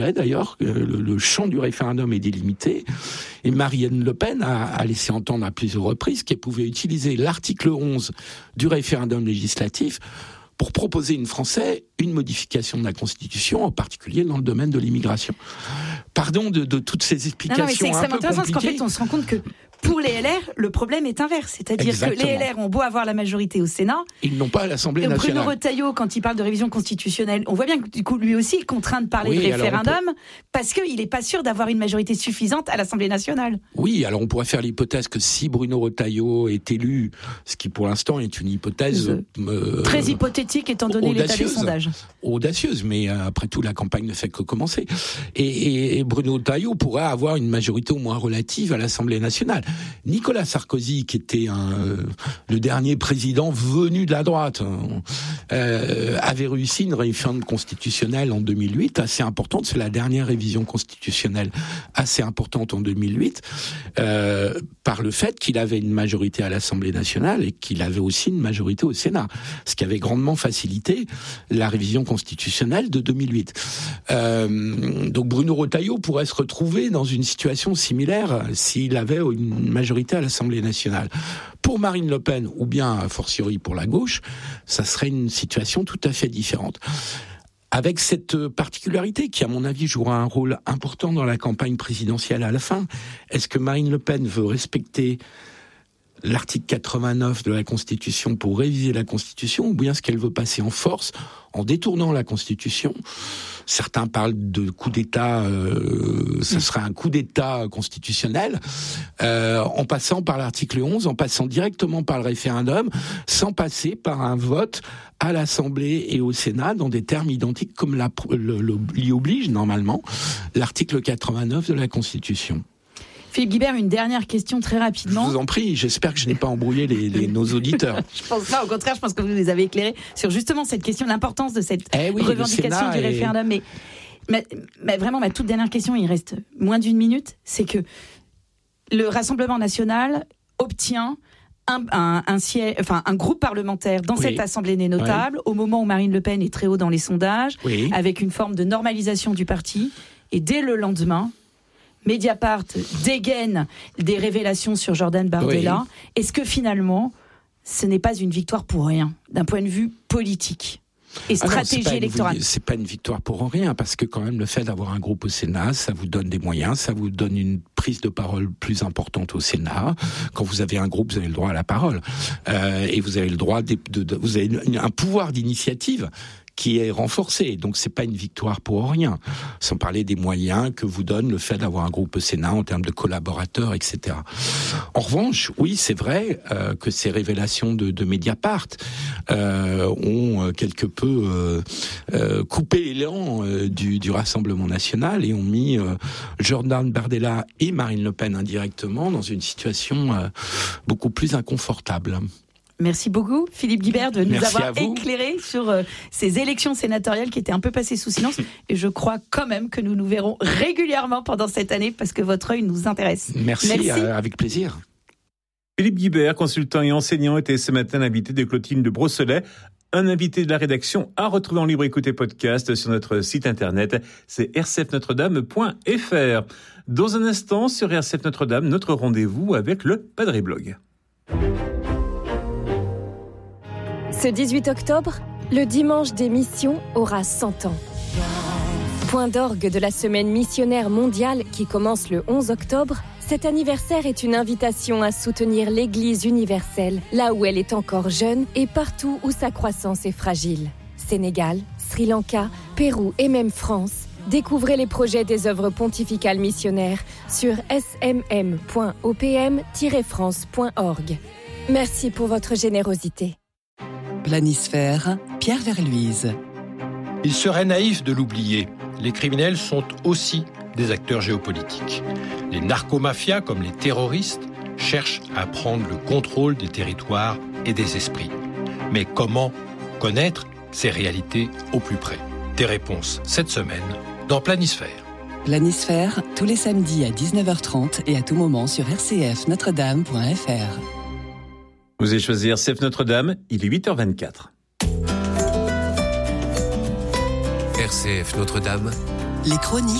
D'ailleurs, le champ du référendum est délimité et Marine Le Pen a laissé entendre à plusieurs reprises qu'elle pouvait utiliser l'article 11 du référendum législatif pour proposer aux Français une modification de la Constitution, en particulier dans le domaine de l'immigration. Pardon de toutes ces explications. Non, mais c'est extrêmement intéressant compliquées. parce qu'en fait, on se rend compte que pour les LR, le problème est inverse. C'est-à-dire Exactement. que les LR ont beau avoir la majorité au Sénat. Ils n'ont pas à l'Assemblée nationale. Bruno Retailleau, quand il parle de révision constitutionnelle, on voit bien que du coup, lui aussi est contraint de parler de référendum parce qu'il n'est pas sûr d'avoir une majorité suffisante à l'Assemblée nationale. Oui, alors on pourrait faire l'hypothèse que si Bruno Retailleau est élu, ce qui pour l'instant est une hypothèse très hypothétique étant donné l'état des sondages. Audacieuse, mais après tout, la campagne ne fait que commencer. Et Bruno Retailleau pourrait avoir une majorité au moins relative à l'Assemblée nationale. Nicolas Sarkozy, qui était le dernier président venu de la droite, avait réussi une réforme constitutionnelle en 2008 assez importante. C'est la dernière révision constitutionnelle assez importante en 2008, par le fait qu'il avait une majorité à l'Assemblée nationale et qu'il avait aussi une majorité au Sénat, ce qui avait grandement facilité la révision constitutionnelle de 2008. Donc Bruno Retailleau pourrait se retrouver dans une situation similaire s'il avait une majorité à l'Assemblée nationale. Pour Marine Le Pen, ou bien a fortiori pour la gauche, ça serait une situation tout à fait différente. Avec cette particularité qui, à mon avis, jouera un rôle important dans la campagne présidentielle à la fin. Est-ce que Marine Le Pen veut respecter l'article 89 de la Constitution pour réviser la Constitution, ou bien est-ce qu'elle veut passer en force en détournant la Constitution? Certains parlent de coup d'État, ce serait un coup d'État constitutionnel, en passant par l'article 11, en passant directement par le référendum, sans passer par un vote à l'Assemblée et au Sénat dans des termes identiques comme l'y oblige normalement l'article 89 de la Constitution. Philippe Guibert, une dernière question très rapidement. Je vous en prie, j'espère que je n'ai pas embrouillé nos auditeurs. Je pense pas, au contraire, je pense que vous les avez éclairés sur justement cette question, l'importance de cette revendication du référendum. Mais vraiment, ma toute dernière question, il reste moins d'une minute, c'est que le Rassemblement national obtient un groupe parlementaire dans cette Assemblée des notables, au moment où Marine Le Pen est très haut dans les sondages, avec une forme de normalisation du parti, et dès le lendemain, Mediapart dégaine des révélations sur Jordan Bardella. Est-ce que finalement, ce n'est pas une victoire pour rien, d'un point de vue politique et stratégie électorale? C'est pas une victoire pour rien, parce que quand même le fait d'avoir un groupe au Sénat, ça vous donne des moyens, ça vous donne une prise de parole plus importante au Sénat. Quand vous avez un groupe, vous avez le droit à la parole, et vous avez le droit vous avez un pouvoir d'initiative qui est renforcé. Donc c'est pas une victoire pour rien. Sans parler des moyens que vous donne le fait d'avoir un groupe au Sénat en termes de collaborateurs, etc. En revanche, oui, c'est vrai que ces révélations de Mediapart ont quelque peu coupé l'élan du Rassemblement national et ont mis Jordan Bardella et Marine Le Pen indirectement dans une situation beaucoup plus inconfortable. Merci beaucoup, Philippe Guibert, de nous avoir éclairé sur ces élections sénatoriales qui étaient un peu passées sous silence. Et je crois quand même que nous nous verrons régulièrement pendant cette année parce que votre œil nous intéresse. Merci. Avec plaisir. Philippe Guibert, consultant et enseignant, était ce matin l'invité de Clotilde Brosselet. Un invité de la rédaction à retrouver en libre écoute et podcast sur notre site internet, c'est rcfnotredame.fr. Dans un instant, sur RCF Notre-Dame, notre rendez-vous avec le Padre Blog. Ce 18 octobre, le dimanche des missions aura 100 ans. Point d'orgue de la semaine missionnaire mondiale qui commence le 11 octobre, cet anniversaire est une invitation à soutenir l'Église universelle, là où elle est encore jeune et partout où sa croissance est fragile. Sénégal, Sri Lanka, Pérou et même France. Découvrez les projets des œuvres pontificales missionnaires sur smm.opm-france.org. Merci pour votre générosité. Planisphère, Pierre Verluise. Il serait naïf de l'oublier. Les criminels sont aussi des acteurs géopolitiques. Les narcomafias, comme les terroristes, cherchent à prendre le contrôle des territoires et des esprits. Mais comment connaître ces réalités au plus près? Des réponses cette semaine dans Planisphère. Planisphère, tous les samedis à 19h30 et à tout moment sur rcfnotredame.fr. Vous avez choisi RCF Notre-Dame, il est 8h24. RCF Notre-Dame, Les chroniques